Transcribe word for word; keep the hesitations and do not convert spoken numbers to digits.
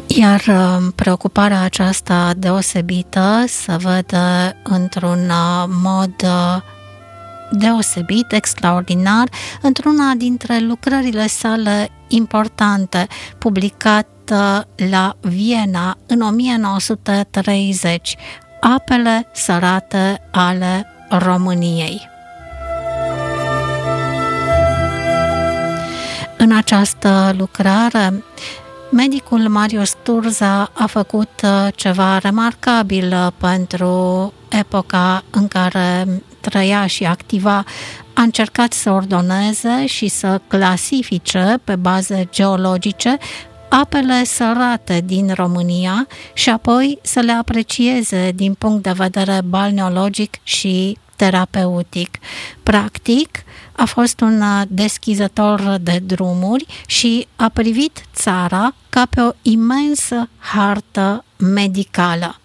Iar preocuparea aceasta deosebită se vede într-un mod deosebit, extraordinar, într-una dintre lucrările sale importante, publicată la Viena în o mie nouă sute treizeci, Apele sărate ale României. În această lucrare, medicul Marius Sturza a făcut ceva remarcabil pentru epoca în care trăia și activa. A încercat să ordoneze și să clasifice pe baze geologice apele sărate din România și apoi să le aprecieze din punct de vedere balneologic și terapeutic. Practic, a fost un deschizător de drumuri și a privit țara ca pe o imensă hartă medicală.